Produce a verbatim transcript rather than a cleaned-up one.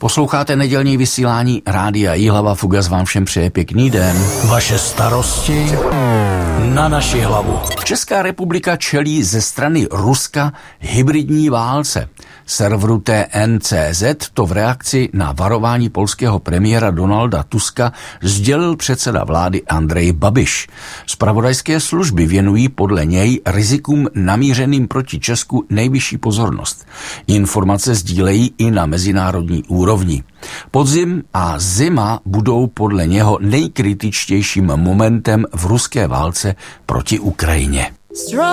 Posloucháte nedělní vysílání Rádia Jihlava. Fugas vám všem přeje pěkný den. Vaše starosti na naši hlavu. Česká republika čelí ze strany Ruska hybridní válce. Serveru T N C Z to v reakci na varování polského premiéra Donalda Tuska sdělil předseda vlády Andrej Babiš. Zpravodajské služby věnují podle něj rizikům namířeným proti Česku nejvyšší pozornost. Informace sdílejí i na mezinárodní úrovni. Podzim a zima budou podle něho nejkritičtějším momentem v ruské válce proti Ukrajině.